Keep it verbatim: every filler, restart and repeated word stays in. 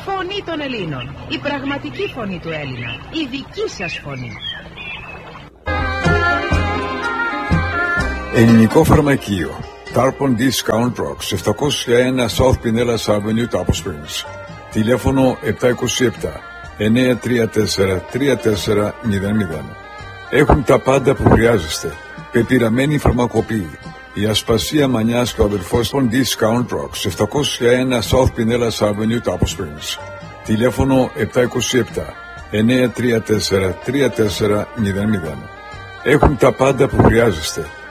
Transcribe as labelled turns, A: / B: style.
A: Φωνή των Ελλήνων. Η πραγματική φωνή του Έλληνα. Η δική σας φωνή.
B: Ελληνικό φαρμακείο. Tarpon Discount Drugs, επτακόσια ένα South Pinellas Avenue, Tapos Springs. Τηλέφωνο επτά δύο επτά εννιά τρία τέσσερα τρία τέσσερα μηδέν μηδέν. Έχουν τα πάντα που χρειάζεστε. Πεπειραμένη φαρμακοποιή. Η ασπασία μανιάς και ο αδελφός των Discount Drugs, επτακόσια ένα South Pinellas Avenue, Tapos Springs. Τηλέφωνο επτά δύο επτά εννιά τρία τέσσερα τρία τέσσερα μηδέν μηδέν. Έχουν τα πάντα που χρειάζεστε.